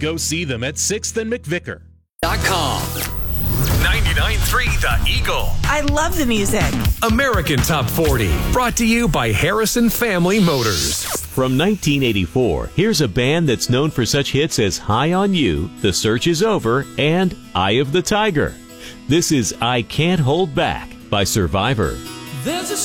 Go see them at 6th and McVicker. .com. 99.3 The Eagle. I love the music. American Top 40. Brought to you by Harrison Family Motors. From 1984, here's a band that's known for such hits as High on You, The Search is Over, and Eye of the Tiger. This is I Can't Hold Back by Survivor. There's a